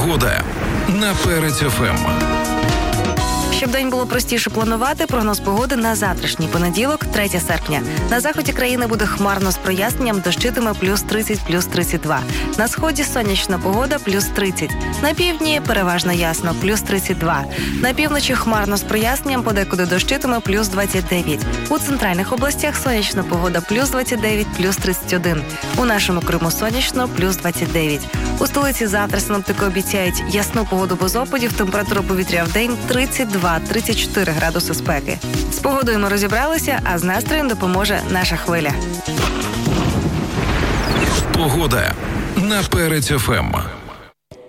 Погода на Перець ФМ. Щоб день було простіше планувати, прогноз погоди на завтрашній понеділок, 3 серпня. На заході країни буде хмарно з проясненням, дощитиме плюс 30, плюс 32. На сході сонячна погода плюс 30. На півдні переважно ясно, плюс 32. На півночі хмарно з проясненням, подекуди дощитиме плюс 29. У центральних областях сонячна погода плюс 29, плюс 31. У нашому Криму сонячно плюс 29. У столиці завтра синоптики обіцяють ясну погоду без опадів, температура повітря в день 32-34 градуси спеки. З погодою ми розібралися, а з настроєм допоможе наша хвиля. Погода на Перець ФМ.